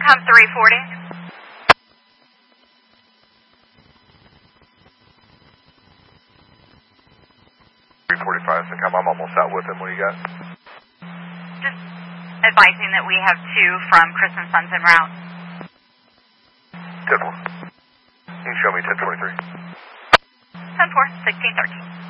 Hum 340. 345, Syncom, I'm almost out with him. What do you got? Just advising that we have 2 from Chris and Sons en route. 10-4. You can show me 1023. 10-4, 1613.